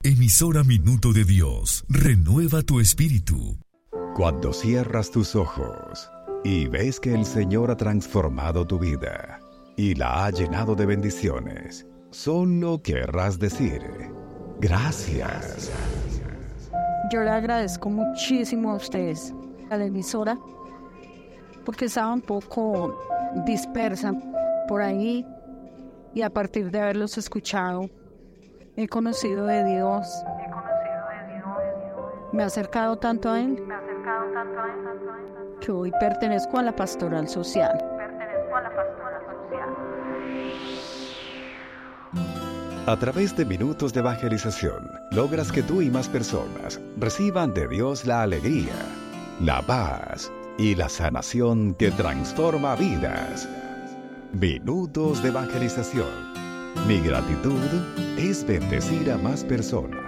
Emisora Minuto de Dios, renueva tu espíritu. Cuando cierras tus ojos y ves que el Señor ha transformado tu vida y la ha llenado de bendiciones, solo querrás decir: gracias. Yo le agradezco muchísimo a ustedes, a la emisora, porque estaba un poco dispersa por ahí y a partir de haberlos escuchado, he conocido de Dios. Me ha acercado tanto a Él que hoy pertenezco a la pastoral social. A través de minutos de evangelización, logras que tú y más personas reciban de Dios la alegría, la paz y la sanación que transforma vidas. Minutos de evangelización. Mi gratitud es bendecir a más personas.